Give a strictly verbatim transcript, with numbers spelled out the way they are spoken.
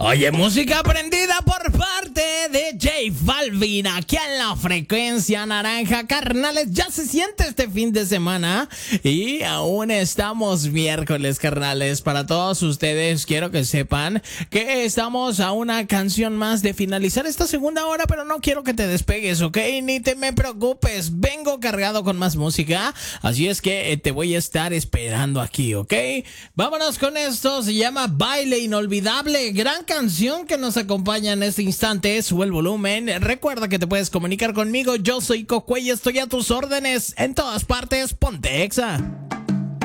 Oye, música aprendida por parte de J Balvin aquí en la frecuencia naranja. Carnales, ya se siente este fin de semana y aún estamos miércoles, carnales. Para todos ustedes quiero que sepan que estamos a una canción más de finalizar esta segunda hora, pero no quiero que te despegues, ¿ok? Ni te me preocupes, vengo cargado con más música, así es que te voy a estar esperando aquí, ¿ok? Vámonos con esto, se llama Baile Inolvidable, gran canción que nos acompaña en este instante. Sube el volumen. Recuerda que te puedes comunicar conmigo. Yo soy Coco y estoy a tus órdenes en todas partes. Ponte Exa.